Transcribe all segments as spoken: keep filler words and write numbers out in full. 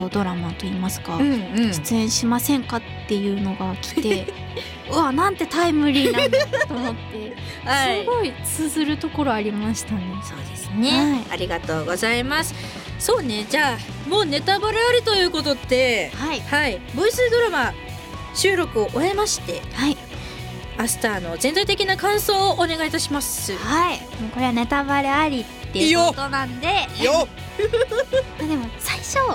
ドラマといいますか、 うんうん、 出演しませんかっていうのが来てうわなんてタイムリーなんだと思って、はい、すごい通ずるところありましたね。 そうですね、はい、ありがとうございます。そうね、じゃあもうネタバレありということで、はい、はい、ボイスドラマ収録を終えまして、はい、アスターの全体的な感想をお願いいたします。 はい、もうこれはネタバレありっていうことなんでいいよでも最初、はい、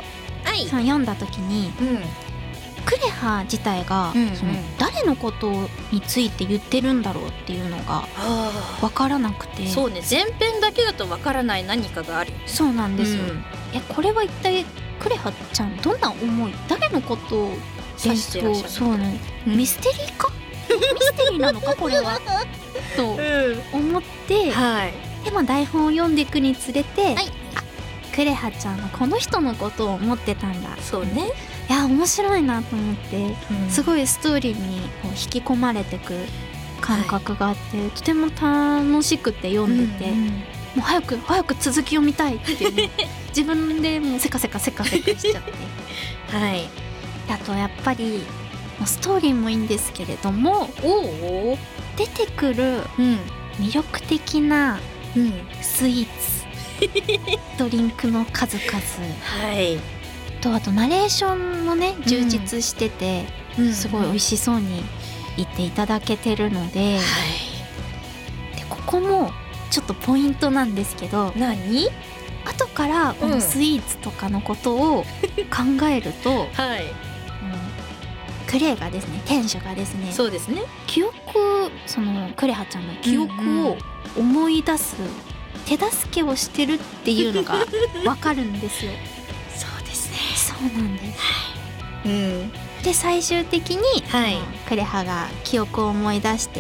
その読んだ時に、うん、クレハ自体が、うんうん、その誰のことについて言ってるんだろうっていうのが分からなくて、 そうね、前編だけだと分からない何かがある。 そうなんですよ、うん、えこれは一体クレハちゃんどんな思い、誰のことを指してらっしゃる、 そうね、うん、ミステリーかミステリーなのかこれはと思って、うん、はい、で、まあ、台本を読んでいくにつれて、はい、あ、クレハちゃんはこの人のことを思ってたんだ。 そうね、 いや面白いなと思って、うん、すごいストーリーにこう引き込まれてく感覚があって、はい、とても楽しくて読んでて、うんうん、もう早く早く続きを見たいっていう自分でもうせかせかせかせかしちゃってはい、あとやっぱりストーリーもいいんですけれども、お出てくる魅力的なスイーツ、ドリンクの数々、はい、とあとナレーションもね充実してて、うん、すごい美味しそうに言っていただけてるので、はい、でここもちょっとポイントなんですけど、 何？ 後からこのスイーツとかのことを考えると、うん、はい、クレイがですね、店主がですね、 そうですね、 記憶、そのクレハちゃんの記憶を思い出す手助けをしてるっていうのがわかるんですよ。 そうですね、 そうなんです、 はい、うん、 で最終的に、はい、クレハが記憶を思い出してって、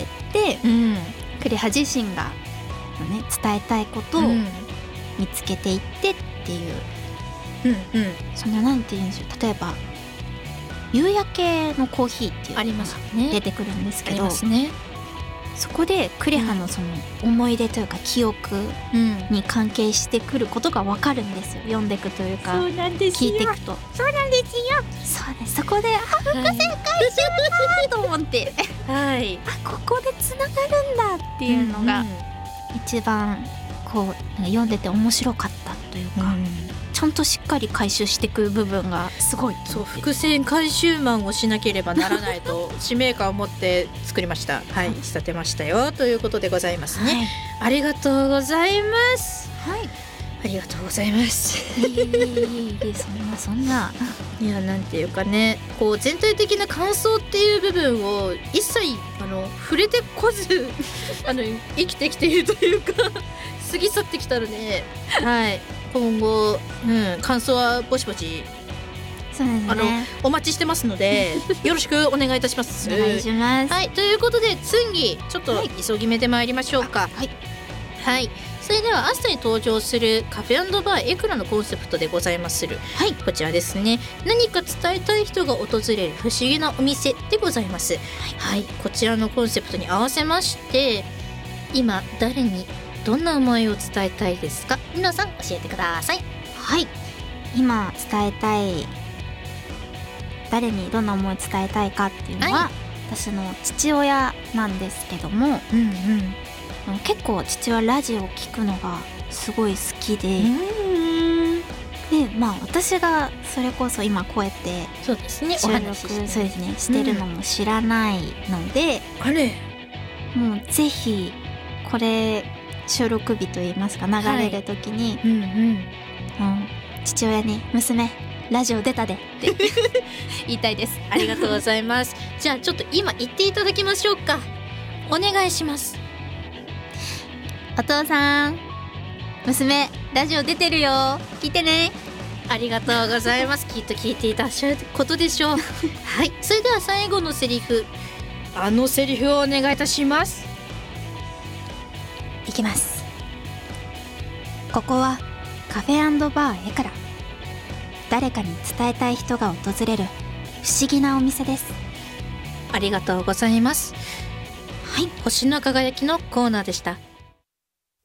うん、クレハ自身が、ね、伝えたいことを見つけていってっていう、うんうん、そのなんて言うんでしょう、例えば夕焼けのコーヒーっていうのが出てくるんですけど、ありますね、そこでクレハのその思い出というか記憶に関係してくることが分かるんですよ、読んでいくというか聞いていくと。 そうなんですよ、 そうです、そこであ伏線回収だと思ってはい、あここでつながるんだっていうのが一番こう読んでて面白かったというか、うん、ちゃんとしっかり回収していく部分がすごい。 そう、伏線回収マンをしなければならないと使命感を持って作りました。はい、仕立てましたよということでございますね、はい、ありがとうございます。はい、ありがとうございます。 いいいいいいそんなそんないや、なんていうかね、こう全体的な感想っていう部分を一切あの触れてこずあの生きてきているというか過ぎ去ってきたので、はい、今後、うん、感想はぼちぼち、 そうですね、 あのお待ちしてますのでよろしくお願いいたします。 お願いします。 はい、ということで次ちょっと急ぎ目で参りましょうか。はい、はい、それではアスタに登場するカフェ&バーエクラのコンセプトでございまする、はい、こちらですね、何か伝えたい人が訪れる不思議なお店でございます。はい、はい、こちらのコンセプトに合わせまして、今誰にどんな思いを伝えたいですか？皆さん教えてください。 はい、今伝えたい、誰にどんな思いを伝えたいかっていうのは、はい、私の父親なんですけども、うんうん、結構父はラジオを聞くのがすごい好きで、うんで、まあ私がそれこそ今こうやってそうですね、 収録そうですねしてるのも知らないので、 うん、あれもうぜひこれ収録日といいますか流れる時に、はい、うんうん、父親に娘ラジオ出たでって言いたいです。 ありがとうございます。じゃあちょっと今言っていただきましょうか。お願いします。 お父さん、娘ラジオ出てるよ、聞いてね。 ありがとうございます。きっと聞いていたっしゃることでしょうはい、それでは最後のセリフ、あのセリフをお願いいたします。 いきます。ここはカフェ&バーエクラ、誰かに伝えたい人が訪れる不思議なお店です。 ありがとうございます。はい、星の輝きのコーナーでした。